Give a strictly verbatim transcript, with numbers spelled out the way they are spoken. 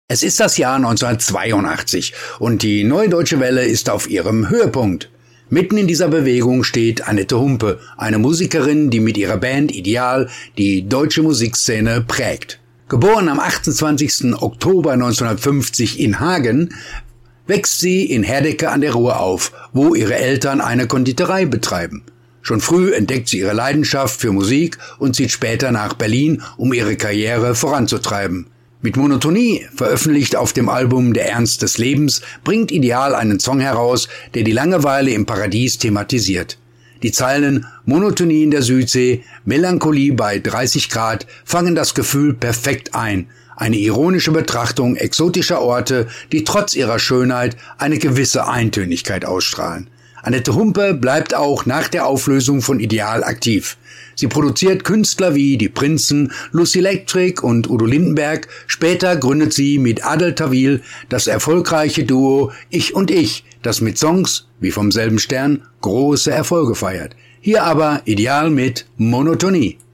Es ist das Jahr neunzehnhundertzweiundachtzig und die Neue Deutsche Welle ist auf ihrem Höhepunkt. Mitten in dieser Bewegung steht Annette Humpe, eine Musikerin, die mit ihrer Band Ideal die deutsche Musikszene prägt. Geboren am achtundzwanzigsten Oktober neunzehnhundertfünfzig in Hagen, wächst sie in Herdecke an der Ruhr auf, wo ihre Eltern eine Konditorei betreiben. Schon früh entdeckt sie ihre Leidenschaft für Musik und zieht später nach Berlin, um ihre Karriere voranzutreiben. Mit Monotonie, veröffentlicht auf dem Album Der Ernst des Lebens, bringt Ideal einen Song heraus, der die Langeweile im Paradies thematisiert. Die Zeilen Monotonie in der Südsee, Melancholie bei dreißig Grad fangen das Gefühl perfekt ein. Eine ironische Betrachtung exotischer Orte, die trotz ihrer Schönheit eine gewisse Eintönigkeit ausstrahlen. Annette Humpe bleibt auch nach der Auflösung von Ideal aktiv. Sie produziert Künstler wie die Prinzen, Lucy Electric und Udo Lindenberg. Später gründet sie mit Adel Tawil das erfolgreiche Duo Ich und Ich, das mit Songs wie Vom selben Stern große Erfolge feiert. Hier aber Ideal mit Monotonie.